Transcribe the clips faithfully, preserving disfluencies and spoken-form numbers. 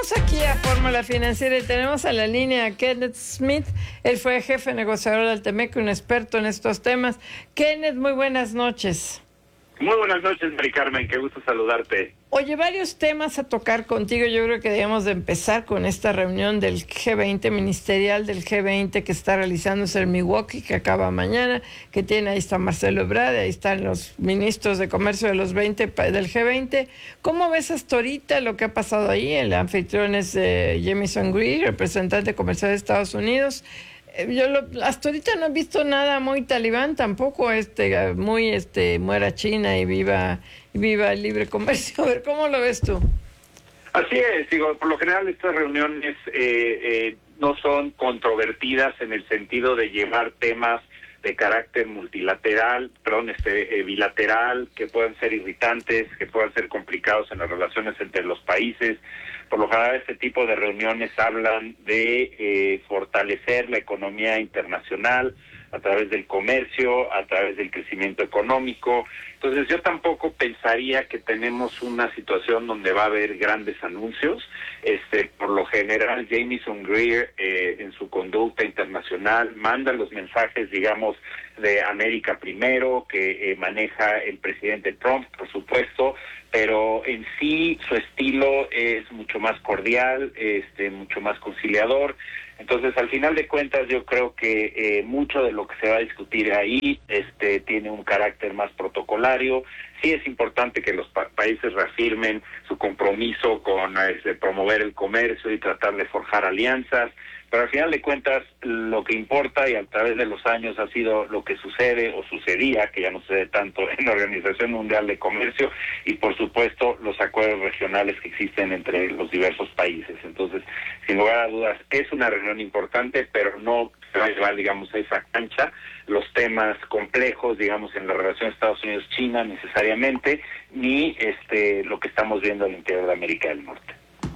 Estamos aquí a Fórmula Financiera y tenemos a la línea a Kenneth Smith. Él fue jefe negociador del Temec, un experto en estos temas. Kenneth, muy buenas noches. Muy buenas noches, Mari Carmen, qué gusto saludarte. Oye, varios temas a tocar contigo. Yo creo que debemos de empezar con esta reunión del G veinte, ministerial del G veinte, que está realizándose en Milwaukee, que acaba mañana, que tiene, ahí está Marcelo Ebrard, ahí están los ministros de comercio de los veinte del G veinte. ¿Cómo ves hasta ahorita lo que ha pasado ahí? El anfitrión es eh, Jamieson Greer, representante comercial de Estados Unidos. Yo lo, hasta ahorita no he visto nada muy talibán tampoco, este, muy este, muera China y viva, y viva el libre comercio. A ver, ¿cómo lo ves tú? Así es, digo, por lo general estas reuniones eh, eh, no son controvertidas en el sentido de llevar temas de carácter multilateral, perdón, este, eh, bilateral, que puedan ser irritantes, que puedan ser complicados en las relaciones entre los países. Por lo general, este tipo de reuniones hablan de eh, fortalecer la economía internacional a través del comercio, a través del crecimiento económico. Entonces, yo tampoco pensaría que tenemos una situación donde va a haber grandes anuncios. Este, por lo general, Jamieson Greer, eh, en su conducta internacional, manda los mensajes, digamos, de América primero, que eh, maneja el presidente Trump, por supuesto, pero en sí su estilo es mucho más cordial, este, mucho más conciliador. Entonces, al final de cuentas, yo creo que eh, mucho de lo que se va a discutir ahí este, tiene un carácter más protocolario. Sí es importante que los pa- países reafirmen su compromiso con este, promover el comercio y tratar de forjar alianzas, pero al final de cuentas lo que importa y a través de los años ha sido lo que sucede o sucedía, que ya no sucede tanto, en la Organización Mundial de Comercio y por supuesto los acuerdos regionales que existen entre los diversos países. Entonces, sin lugar a dudas, es una reunión importante, pero no se va a llevar, digamos, a esa cancha los temas complejos, digamos, en la relación Estados Unidos-China necesariamente, ni este lo que estamos viendo al interior de América del Norte.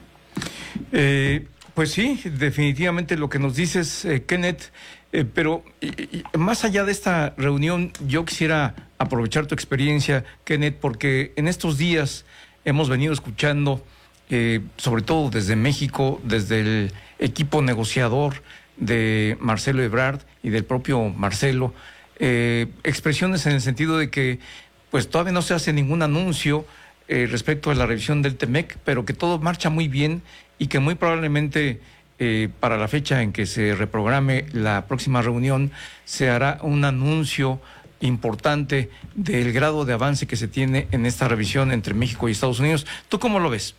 Eh... Pues sí, definitivamente lo que nos dices, eh, Kenneth, eh, pero y, y, más allá de esta reunión, yo quisiera aprovechar tu experiencia, Kenneth, porque en estos días hemos venido escuchando, eh, sobre todo desde México, desde el equipo negociador de Marcelo Ebrard y del propio Marcelo, eh, expresiones en el sentido de que pues todavía no se hace ningún anuncio eh, respecto a la revisión del Temec, pero que todo marcha muy bien y que muy probablemente eh, para la fecha en que se reprograme la próxima reunión se hará un anuncio importante del grado de avance que se tiene en esta revisión entre México y Estados Unidos. ¿Tú cómo lo ves?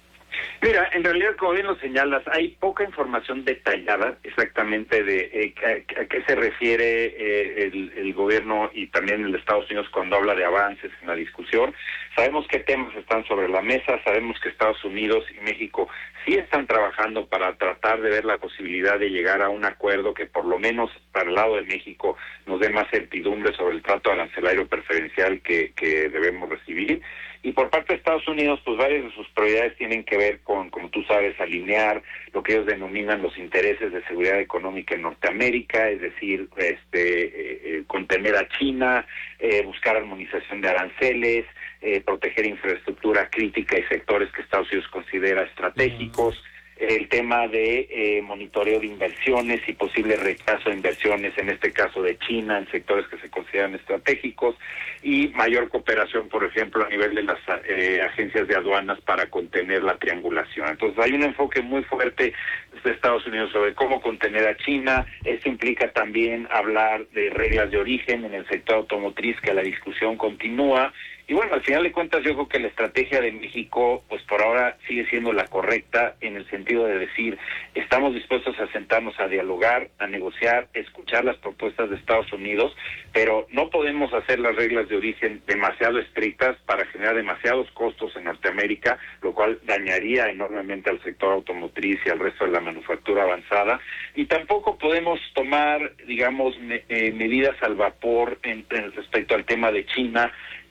Mira, en realidad, como bien lo señalas, hay poca información detallada exactamente de eh, a, a qué se refiere eh, el, el gobierno y también el de Estados Unidos cuando habla de avances en la discusión. Sabemos qué temas están sobre la mesa, sabemos que Estados Unidos y México sí están trabajando para tratar de ver la posibilidad de llegar a un acuerdo que por lo menos para el lado de México nos dé más certidumbre sobre el trato arancelario preferencial que, que debemos recibir. Y por parte de Estados Unidos, pues varias de sus prioridades tienen que ver con, como tú sabes, alinear lo que ellos denominan los intereses de seguridad económica en Norteamérica, es decir, este, eh, eh, contener a China, eh, buscar armonización de aranceles, eh, proteger infraestructura crítica y sectores que Estados Unidos considera estratégicos. El tema de eh, monitoreo de inversiones y posible rechazo de inversiones, en este caso de China, en sectores que se consideran estratégicos, y mayor cooperación, por ejemplo, a nivel de las eh, agencias de aduanas para contener la triangulación. Entonces hay un enfoque muy fuerte de Estados Unidos sobre cómo contener a China. Esto implica también hablar de reglas de origen en el sector automotriz, que la discusión continúa. Y bueno, al final de cuentas yo creo que la estrategia de México, pues por ahora sigue siendo la correcta, en el sentido de decir, estamos dispuestos a sentarnos a dialogar, a negociar, escuchar las propuestas de Estados Unidos, pero no podemos hacer las reglas de origen demasiado estrictas para generar demasiados costos en Norteamérica, lo cual dañaría enormemente al sector automotriz y al resto de la manufactura avanzada. Y tampoco podemos tomar, digamos, me, eh, medidas al vapor en, en respecto al tema de China,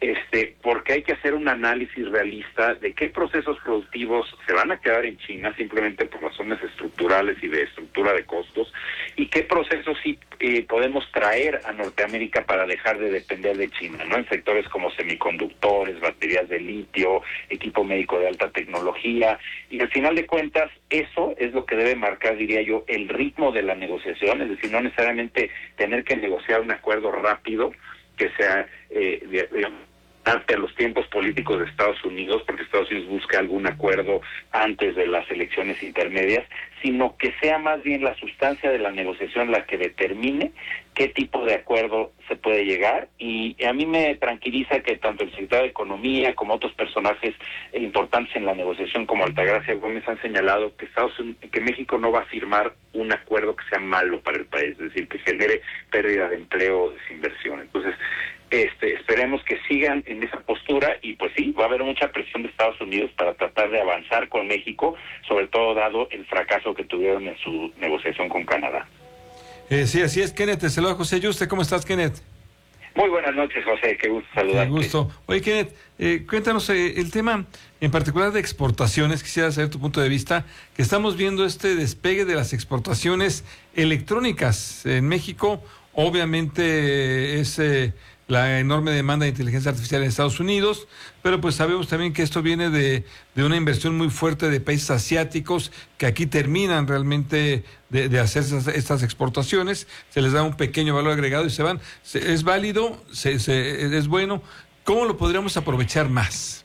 este, porque hay que hacer un análisis realista de qué procesos productivos se van a quedar en China simplemente por razones estructurales y de estructura de costos, y qué procesos sí eh, podemos traer a Norteamérica para dejar de depender de China, ¿no? En sectores como semiconductores, baterías de litio, equipo médico de alta tecnología, y al final de cuentas eso es lo que debe marcar, diría yo, el ritmo de la negociación, es decir, no necesariamente tener que negociar un acuerdo rápido que sea eh, digamos, a los tiempos políticos de Estados Unidos, porque Estados Unidos busca algún acuerdo antes de las elecciones intermedias, sino que sea más bien la sustancia de la negociación la que determine qué tipo de acuerdo se puede llegar. Y a mí me tranquiliza que tanto el secretario de Economía como otros personajes importantes en la negociación, como Altagracia Gómez, han señalado que Estados Unidos, que México no va a firmar un acuerdo que sea malo para el país, es decir, que genere pérdida de empleo o desinversión. Entonces, Este, esperemos que sigan en esa postura y pues sí, va a haber mucha presión de Estados Unidos para tratar de avanzar con México, sobre todo dado el fracaso que tuvieron en su negociación con Canadá. Eh, sí, así es, Kenneth. Te saluda José Yuste. ¿Cómo estás, Kenneth? Muy buenas noches, José. Qué gusto saludarte. Qué gusto. Oye, Kenneth, eh, cuéntanos eh, el tema en particular de exportaciones. Quisiera saber tu punto de vista, que estamos viendo este despegue de las exportaciones electrónicas en México. Obviamente es eh, la enorme demanda de inteligencia artificial en Estados Unidos, pero pues sabemos también que esto viene de, de una inversión muy fuerte de países asiáticos que aquí terminan realmente de, de hacer estas, estas exportaciones, se les da un pequeño valor agregado y se van. Se, es válido, se, se, es bueno. ¿Cómo lo podríamos aprovechar más?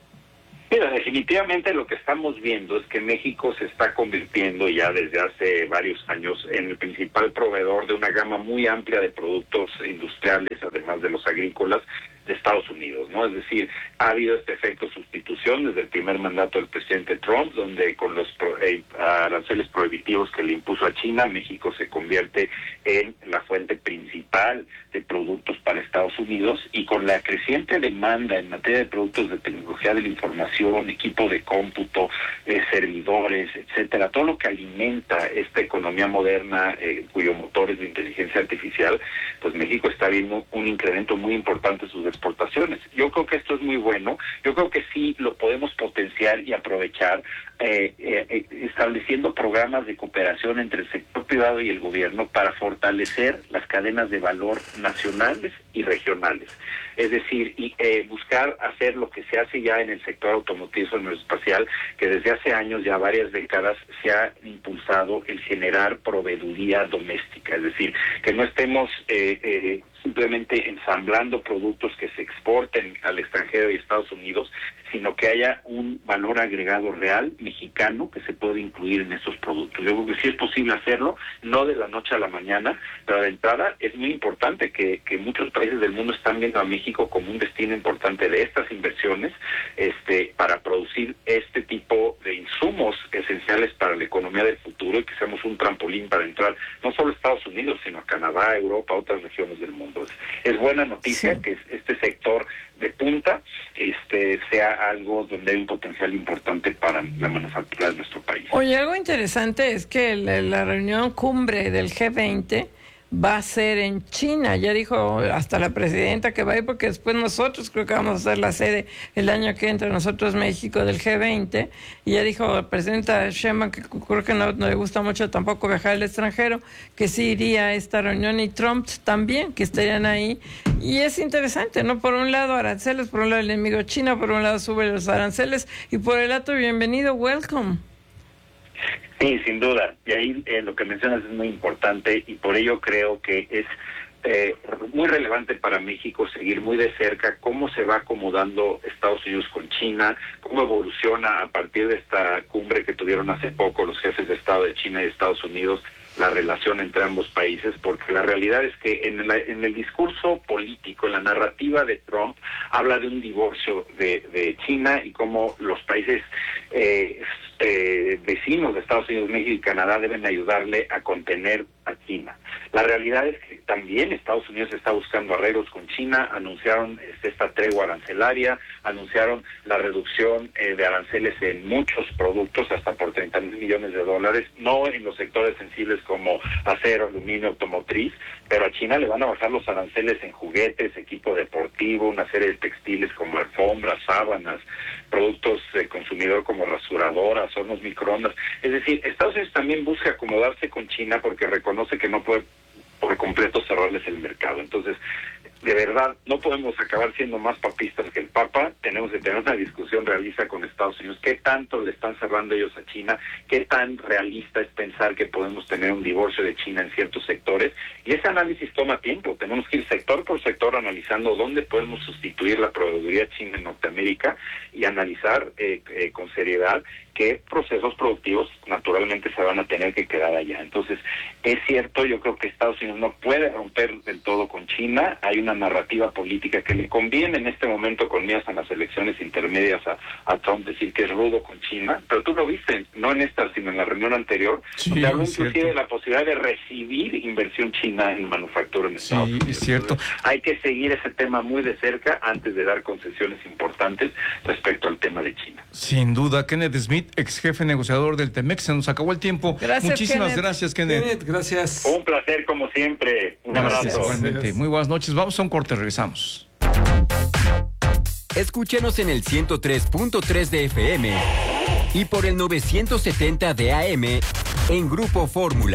Mira, definitivamente lo que estamos viendo es que México se está convirtiendo ya desde hace varios años en el principal proveedor de una gama muy amplia de productos industriales, además de los agrícolas, de Estados Unidos, ¿no? Es decir, ha habido este efecto sustitución desde el primer mandato del presidente Trump, donde con los pro, eh, aranceles prohibitivos que le impuso a China, México se convierte en la fuente principal de productos para Estados Unidos, y con la creciente demanda en materia de productos de tecnología de la información, equipo de cómputo, eh, servidores, etcétera, todo lo que alimenta esta economía moderna, eh, cuyo motor es la inteligencia artificial, pues México está viendo un incremento muy importante en sus exportaciones. Yo creo que esto es muy bueno, yo creo que sí lo podemos potenciar y aprovechar eh, eh, estableciendo programas de cooperación entre el sector privado y el gobierno para fortalecer las cadenas de valor nacionales y regionales. Es decir, y, eh, buscar hacer lo que se hace ya en el sector automotriz o aeroespacial, que desde hace años, ya varias décadas, se ha impulsado el generar proveeduría doméstica, es decir, que no estemos eh, eh, simplemente ensamblando productos que se exporten al extranjero y Estados Unidos, sino que haya un valor agregado real mexicano que se puede incluir en esos productos. Yo creo que sí es posible hacerlo, no de la noche a la mañana, pero de entrada es muy importante que, que muchos países del mundo están viendo a México como un destino importante de estas inversiones, este, para producir este tipo de insumos esenciales para la economía del futuro, y que seamos un trampolín para entrar no solo a Estados Unidos, sino a Canadá, Europa, a otras regiones del mundo. Es, es buena noticia sí. que este sector de punta este sea algo donde hay un potencial importante para la manufactura de nuestro país. Oye, algo interesante es que la, la reunión cumbre del G veinte va a ser en China. Ya dijo hasta la presidenta que va a ir, porque después nosotros creo que vamos a ser la sede el año que entra, nosotros México, del G veinte. Y ya dijo la presidenta Sheinbaum, que creo que no, no le gusta mucho tampoco viajar al extranjero, que sí iría a esta reunión, y Trump también, que estarían ahí. Y es interesante, ¿no? Por un lado aranceles, por un lado el enemigo China, por un lado sube los aranceles, y por el otro, bienvenido, welcome. Sí, sin duda. Y ahí eh, lo que mencionas es muy importante, y por ello creo que es eh, muy relevante para México seguir muy de cerca cómo se va acomodando Estados Unidos con China, cómo evoluciona a partir de esta cumbre que tuvieron hace poco los jefes de Estado de China y de Estados Unidos, la relación entre ambos países, porque la realidad es que en, la, en el discurso político, en la narrativa de Trump, habla de un divorcio de, de China y cómo los países eh, eh, vecinos de Estados Unidos, México y Canadá deben ayudarle a contener a China. La realidad es que también Estados Unidos está buscando arreglos con China, anunciaron este, esta tregua arancelaria, anunciaron la reducción eh, de aranceles en muchos productos, hasta por treinta mil millones de dólares, no en los sectores sensibles como acero, aluminio, automotriz, pero a China le van a bajar los aranceles en juguetes, equipo deportivo, una serie de textiles como alfombras, sábanas, productos de consumidor como rasuradoras, hornos microondas. Es decir, Estados Unidos también busca acomodarse con China porque reconoce que no puede por completo cerrarles el mercado. Entonces, de verdad, no podemos acabar siendo más papistas que el Papa. Tenemos que tener una discusión realista con Estados Unidos. ¿Qué tanto le están cerrando ellos a China? ¿Qué tan realista es pensar que podemos tener un divorcio de China en ciertos sectores? Y ese análisis toma tiempo. Tenemos que ir sector por sector analizando dónde podemos sustituir la proveeduría china en Norteamérica y analizar eh, eh, con seriedad qué procesos productivos naturalmente se van a tener que quedar allá. Entonces, es cierto, yo creo que Estados Unidos no puede romper del todo con China. Hay una narrativa política que le conviene en este momento con miras a las elecciones intermedias a, a Trump decir que es rudo con China, pero tú lo viste, no en esta, sino en la reunión anterior, sí, donde habló inclusive de la posibilidad de recibir inversión china en manufactura en Estados sí, Unidos. Es cierto. Entonces, hay que seguir ese tema muy de cerca antes de dar concesiones importantes respecto al tema de China. Sin duda, Kenneth Smith, ex jefe negociador del Temex, se nos acabó el tiempo. Gracias, Muchísimas Kenneth. gracias, Kenneth. Kenneth, gracias. Un placer como siempre. Un Gracias, abrazo. igualmente. Muy buenas noches. Vamos a un corte, regresamos. Escúchenos en el ciento tres punto tres de F M y por el novecientos setenta de A M en Grupo Fórmula.